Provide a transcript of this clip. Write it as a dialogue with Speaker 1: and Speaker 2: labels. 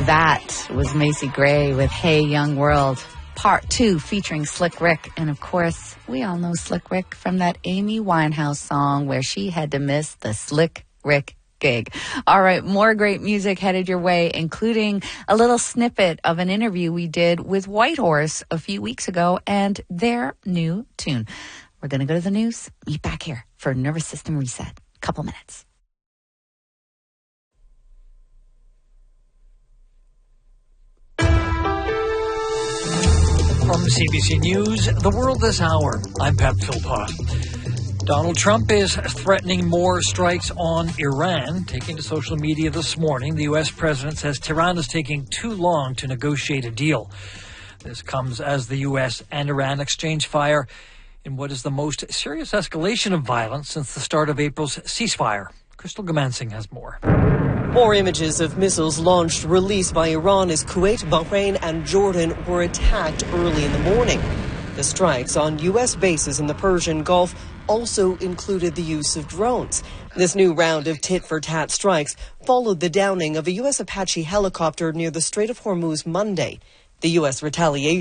Speaker 1: That was Macy Gray with Hey Young World, Part 2, featuring Slick Rick. And of course, we all know Slick Rick from that Amy Winehouse song where she had to miss the Slick Rick gig. All right, more great music headed your way, including a little snippet of an interview we did with Whitehorse a few weeks ago and their new tune. We're going to go to the news, meet back here for Nervous System Reset. Couple minutes.
Speaker 2: From CBC News, The World This Hour, I'm Pat Philpott. Donald Trump is threatening more strikes on Iran. Taking to social media this morning, the U.S. president says Tehran is taking too long to negotiate a deal. This comes as the U.S. and Iran exchange fire in what is the most serious escalation of violence since the start of April's ceasefire. Crystal Gamansing has more.
Speaker 3: More images of missiles launched, released by Iran as Kuwait, Bahrain and Jordan were attacked early in the morning. The strikes on U.S. bases in the Persian Gulf also included the use of drones. This new round of tit-for-tat strikes followed the downing of a U.S. Apache helicopter near the Strait of Hormuz Monday. The U.S. retaliation